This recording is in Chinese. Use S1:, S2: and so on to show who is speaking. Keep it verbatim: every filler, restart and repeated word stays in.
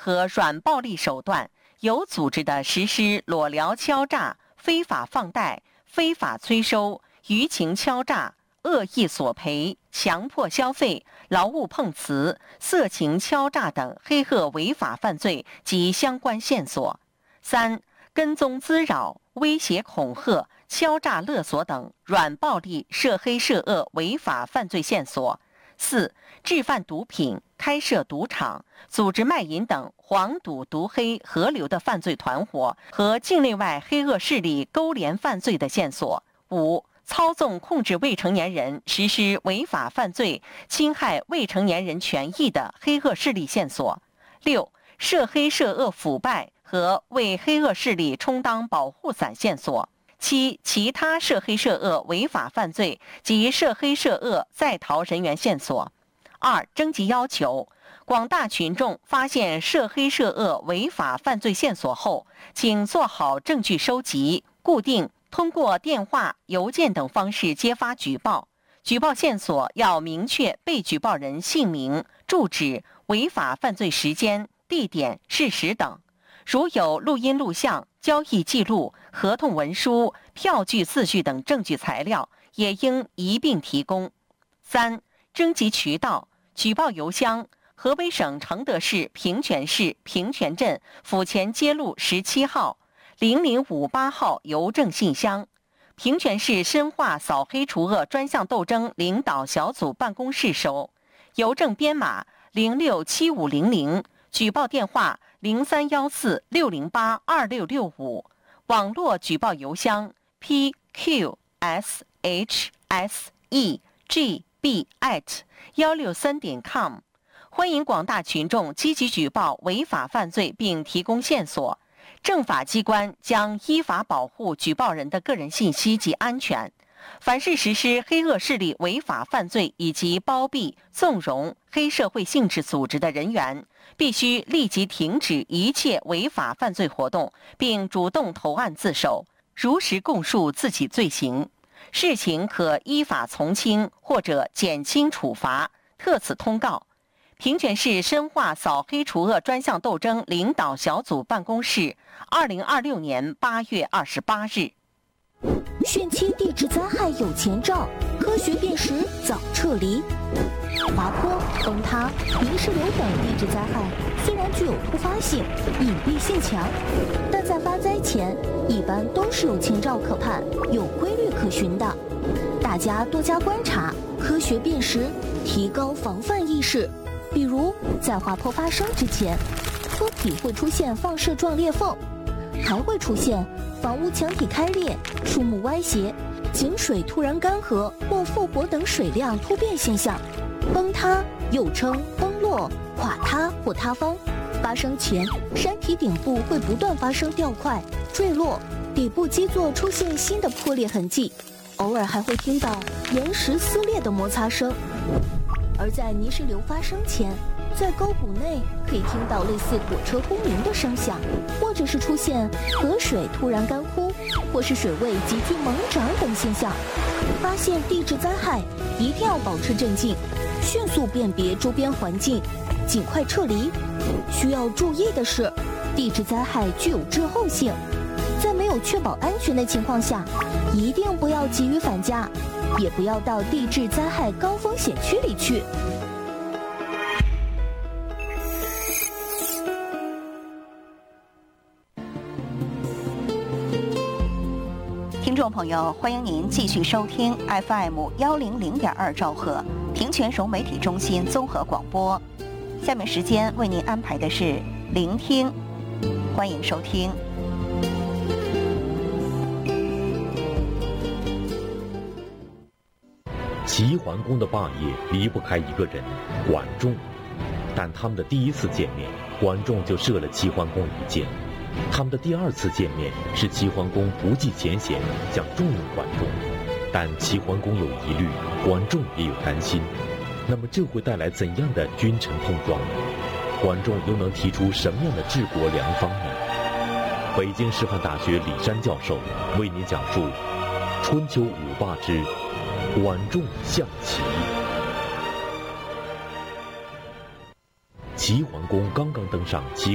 S1: 和软暴力手段，有组织地实施裸聊敲诈、非法放贷、非法催收、舆情敲诈、恶意索赔、强迫消费、劳务碰瓷、色情敲诈等黑恶违法犯罪及相关线索。三、跟踪滋扰、威胁恐吓、敲诈勒索等软暴力涉黑涉恶违法犯罪线索。四、制贩毒品、开设赌场、组织卖淫等黄赌毒黑合流的犯罪团伙和境内外黑恶势力勾连犯罪的线索。五、操纵控制未成年人实施违法犯罪、侵害未成年人权益的黑恶势力线索。六、涉黑涉恶腐败和为黑恶势力充当保护伞线索。七、其他涉黑涉恶违法犯罪及涉黑涉恶在逃人员线索。二、征集要求，广大群众发现涉黑涉恶违法犯罪线索后，请做好证据收集，固定通过电话、邮件等方式揭发举报。举报线索要明确被举报人姓名、住址、违法犯罪时间、地点、事实等。如有录音录像、交易记录、合同文书、票据字据等证据材料，也应一并提供。三、征集渠道，举报邮箱：河北省承德市平泉市平泉镇府前街路十七号零零五八号邮政信箱；平泉市深化扫黑除恶专项斗争领导小组办公室收，邮政编码零六七五零零，举报电话零三幺四六零八二六六五，网络举报邮箱 p q s h s e g b at 幺六三点 com。欢迎广大群众积极举报违法犯罪并提供线索，政法机关将依法保护举报人的个人信息及安全。凡是实施黑恶势力违法犯罪以及包庇、纵容黑社会性质组织的人员，必须立即停止一切违法犯罪活动，并主动投案自首，如实供述自己罪行。事情可依法从轻或者减轻处罚，特此通告。平泉市深化扫黑除恶专项斗争领导小组办公室，二零二六年八月二十八日。
S2: 汛期地质灾害有前兆，科学辨识早撤离。滑坡、崩塌、泥石流等地质灾害虽然具有突发性、隐蔽性强，但在发灾前一般都是有前兆可盼、有规律可循的。大家多加观察，科学辨识，提高防范意识。比如在滑坡发生之前，坡体会出现放射状裂缝，还会出现房屋墙体开裂、树木歪斜、井水突然干涸或复活等水量突变现象。崩塌又称崩落、垮塌或塌方，发生前山体顶部会不断发生掉块、坠落，底部基座出现新的破裂痕迹，偶尔还会听到岩石撕裂的摩擦声。而在泥石流发生前，在沟谷内可以听到类似火车轰鸣的声响，或者是出现河水突然干枯，或是水位急剧猛涨等现象。发现地质灾害一定要保持镇静，迅速辨别周边环境，尽快撤离。需要注意的是，地质灾害具有滞后性，在没有确保安全的情况下，一定不要急于返家，也不要到地质灾害高风险区里去。
S3: 听众朋友，欢迎您继续收听 F M 幺零零点二兆赫平泉融媒体中心综合广播。下面时间为您安排的是聆听，欢迎收听。
S4: 齐桓公的霸业离不开一个人，管仲。但他们的第一次见面，管仲就射了齐桓公一箭。他们的第二次见面是齐桓公不计前嫌，想重用管仲，但齐桓公有疑虑，管仲也有担心。那么这会带来怎样的君臣碰撞呢？管仲又能提出什么样的治国良方呢？北京师范大学李山教授为您讲述春秋五霸之管仲象齐。齐桓公刚刚登上齐